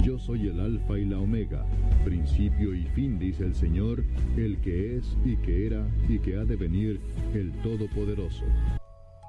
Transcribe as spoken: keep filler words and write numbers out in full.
Yo soy el Alfa y la Omega, principio y fin, dice el Señor, el que es y que era y que ha de venir, el Todopoderoso.